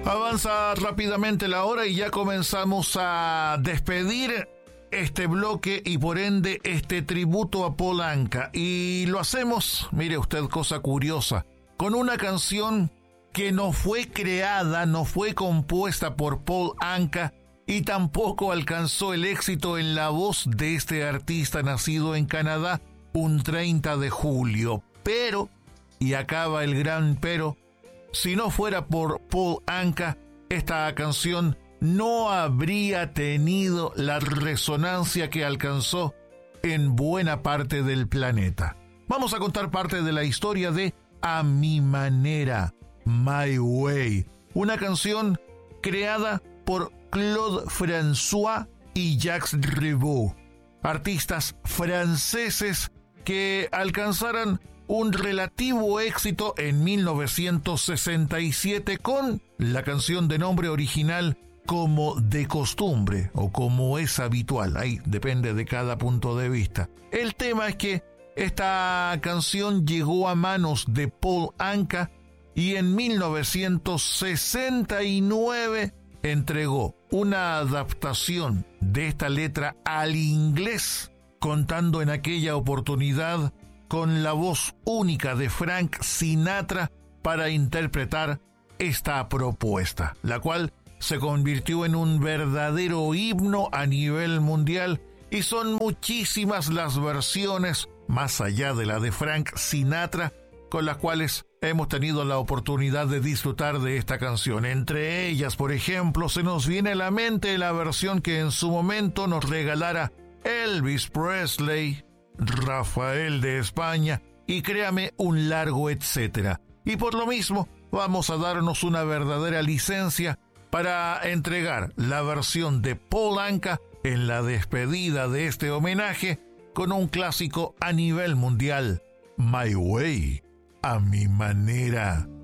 Avanza rápidamente la hora y ya comenzamos a despedir este bloque y por ende este tributo a Paul Anka. Y lo hacemos, mire usted, cosa curiosa, con una canción que no fue creada, no fue compuesta por Paul Anka y tampoco alcanzó el éxito en la voz de este artista nacido en Canadá un 30 de julio. Pero, y acaba el gran pero, si no fuera por Paul Anka, esta canción no habría tenido la resonancia que alcanzó en buena parte del planeta. Vamos a contar parte de la historia de A Mi Manera, My Way, una canción creada por Claude François y Jacques Ribot, artistas franceses que alcanzaran un relativo éxito en 1967 con la canción de nombre original Como de costumbre o Como es habitual, ahí depende de cada punto de vista. El tema es que esta canción llegó a manos de Paul Anka y en 1969 entregó una adaptación de esta letra al inglés, contando en aquella oportunidad con la voz única de Frank Sinatra para interpretar esta propuesta, la cual se convirtió en un verdadero himno a nivel mundial y son muchísimas las versiones, más allá de la de Frank Sinatra, con las cuales hemos tenido la oportunidad de disfrutar de esta canción. Entre ellas, por ejemplo, se nos viene a la mente la versión que en su momento nos regalara Elvis Presley, Rafael de España y créame, un largo etcétera. Y por lo mismo vamos a darnos una verdadera licencia para entregar la versión de Paul Anka en la despedida de este homenaje con un clásico a nivel mundial, My Way, A Mi Manera.